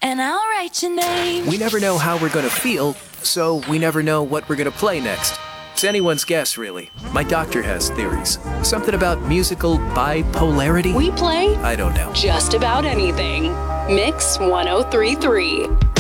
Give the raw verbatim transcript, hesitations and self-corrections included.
and I'll write your name. We never know how we're gonna feel, so we never know what we're gonna play next. It's anyone's guess, really. My doctor has theories. Something about musical bipolarity? We play I don't know. just about anything. Mix one oh three point three.